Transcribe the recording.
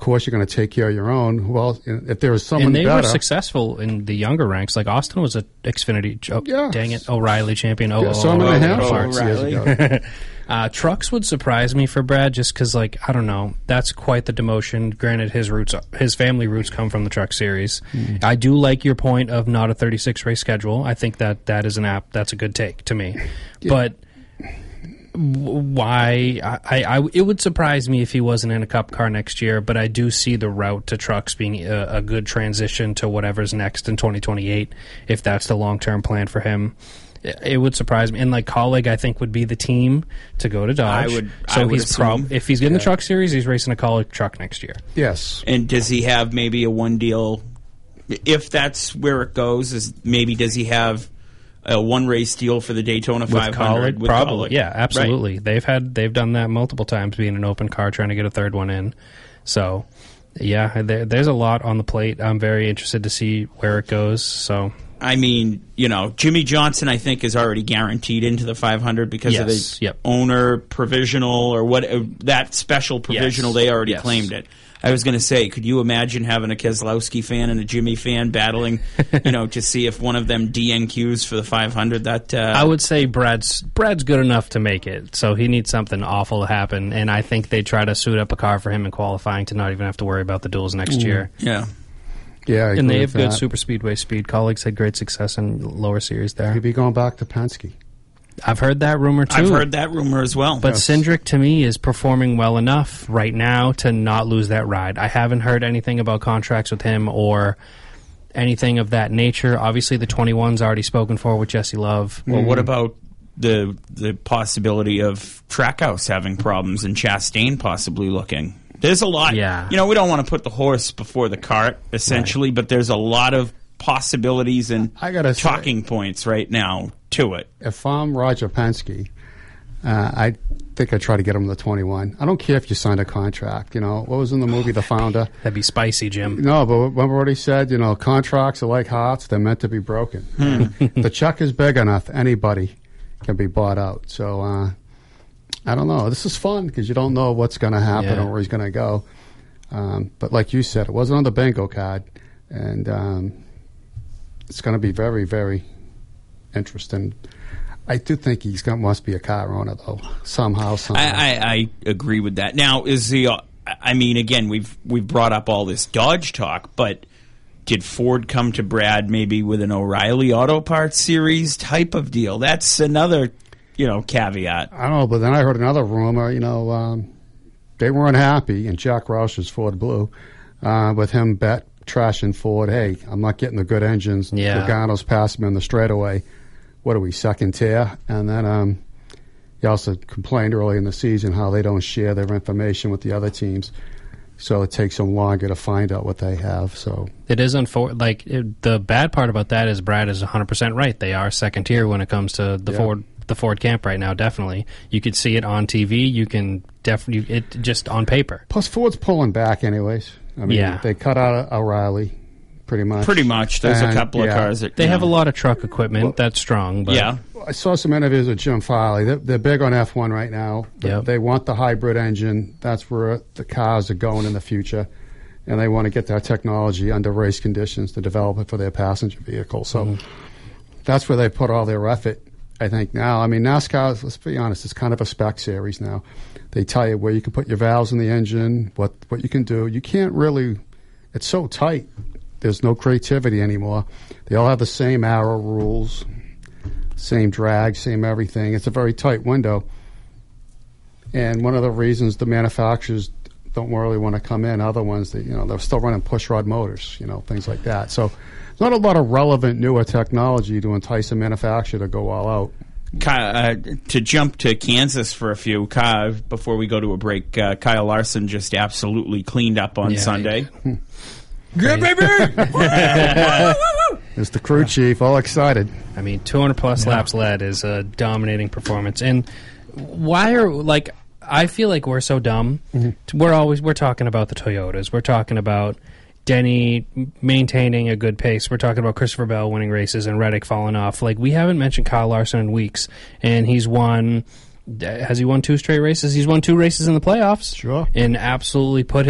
course, you're going to take care of your own. Well, if there was someone and they better, were successful in the younger ranks. Like Austin was a Xfinity, dang it, O'Reilly champion. O'Reilly. Trucks would surprise me for Brad, just because, like, I don't know, that's quite the demotion. Granted, his family roots come from the Truck Series. I do like your point of not a 36 race schedule. I think that is that's a good take to me. But why? It would surprise me if he wasn't in a Cup car next year. But I do see the route to trucks being a good transition to whatever's next in 2028, if that's the long term plan for him. It would surprise me. And like Colleague, I think, would be the team to go to Dodge. If he's getting the Truck Series, he's racing a Colleague truck next year. Yes. And does he have maybe a one deal? If that's where it goes, does he have a one race deal for the Daytona 500 with probably Colleague? Yeah, absolutely. Right. They've done that multiple times, being an open car, trying to get a third one in. So yeah, there's a lot on the plate. I'm very interested to see where it goes. So I mean, Jimmy Johnson, I think, is already guaranteed into the 500 because of the owner provisional or what that special provisional. They already claimed it. I was going to say, could you imagine having a Keselowski fan and a Jimmy fan battling, to see if one of them DNQs for the 500? I would say Brad's good enough to make it, so he needs something awful to happen, and I think they try to suit up a car for him in qualifying to not even have to worry about the duels next year. Yeah. Yeah, and they have good super speedway speed. Colleagues had great success in lower series there. He'd be going back to Penske. I've heard that rumor too. I've heard that rumor as well. But Cindric, to me, is performing well enough right now to not lose that ride. I haven't heard anything about contracts with him or anything of that nature. Obviously, the 21's already spoken for with Jesse Love. Well, what about the possibility of Trackhouse having problems and Chastain possibly looking? There's a lot. Yeah. We don't want to put the horse before the cart, essentially, but there's a lot of possibilities and talking points right now to it. If I'm Roger Penske, I think I'd try to get him the 21. I don't care if you signed a contract. What was in the movie The Founder? That'd be spicy, Jim. No, but remember what he said? Contracts are like hearts. They're meant to be broken. The check is big enough. Anybody can be bought out. So, I don't know. This is fun because you don't know what's going to happen or where he's going to go. But like you said, it wasn't on the bingo card. And it's going to be very, very interesting. I do think must be a car owner, though, somehow. I agree with that. Now, again, we've brought up all this Dodge talk, but did Ford come to Brad maybe with an O'Reilly Auto Parts Series type of deal? That's another caveat. I don't know, but then I heard another rumor, they weren't happy, and Jack Roush's Ford Blue, with him trashing Ford. Hey, I'm not getting the good engines. Logano's passed me in the straightaway. What are we, second tier? And then he also complained early in the season how they don't share their information with the other teams. So it takes them longer to find out what they have. So it is unfortunate. The bad part about that is Brad is 100% right. They are second tier when it comes to the Ford camp right now. Definitely, you could see it on TV. You can definitely just on paper. Plus, Ford's pulling back anyways. I mean, they cut out O'Reilly. Pretty much. There's a couple of cars that they have a lot of truck equipment that's strong. But I saw some interviews with Jim Farley. They're big on F1 right now. They want the hybrid engine. That's where the cars are going in the future, and they want to get that technology under race conditions to develop it for their passenger vehicle. So that's where they put all their effort, I think, now. I mean, NASCAR, let's be honest, it's kind of a spec series now. They tell you where you can put your valves in the engine, what you can do. You can't really – it's so tight. There's no creativity anymore. They all have the same arrow rules, same drag, same everything. It's a very tight window. And one of the reasons the manufacturers don't really want to come in, other ones, they're still running push-rod motors, things like that. So there's not a lot of relevant newer technology to entice a manufacturer to go all out. To jump to Kansas for a few, before we go to a break, Kyle Larson just absolutely cleaned up on Sunday. Good, baby! It's the crew chief, all excited. I mean, 200-plus laps led is a dominating performance. And I feel like we're so dumb. We're talking about the Toyotas. We're talking about Denny maintaining a good pace. We're talking about Christopher Bell winning races and Reddick falling off. We haven't mentioned Kyle Larson in weeks, and he's won... Has he won 2 straight races? He's won 2 races in the playoffs. Sure. And absolutely put